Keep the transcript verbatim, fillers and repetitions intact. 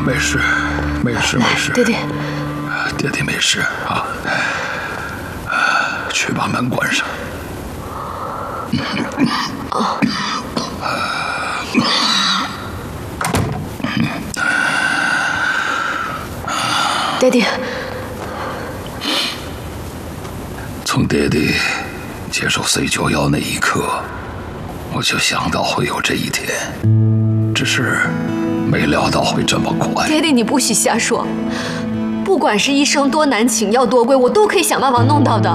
没事，没事，没事。 爹爹， 爹爹没事啊。去把门关上。 啊。爹爹， 从爹爹接受 C 九幺那一刻，我就想到会有这一天，只是没料到会这么快。 爹爹，你不许瞎说！不管是医生多难请，药多贵，我都可以想办法弄到的。